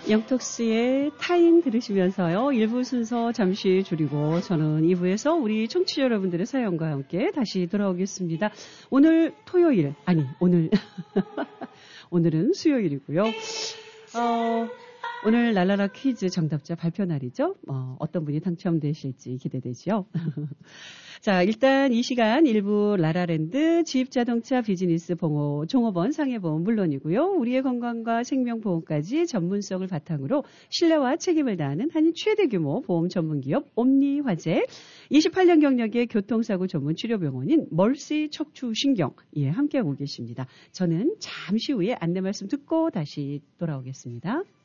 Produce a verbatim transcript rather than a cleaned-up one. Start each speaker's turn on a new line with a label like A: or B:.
A: 영턱스의 타인 들으시면서요. 일 부 순서 잠시 줄이고 저는 이 부에서 우리 청취자 여러분들의 사연과 함께 다시 돌아오겠습니다. 오늘 토요일, 아니 오늘 오늘은 수요일이고요. 어, 오늘 랄라라 퀴즈 정답자 발표 날이죠. 어, 어떤 분이 당첨되실지 기대되죠. 자, 일단 이 시간 일부 라라랜드 지입자동차 비즈니스 봉호 종업원 상해보험 물론이고요. 우리의 건강과 생명보험까지 전문성을 바탕으로 신뢰와 책임을 다하는 한 최대 규모 보험 전문기업 옴니화재, 이십팔 년 경력의 교통사고 전문 치료병원인 멀시 척추신경, 예, 함께하고 계십니다. 저는 잠시 후에 안내 말씀 듣고 다시 돌아오겠습니다.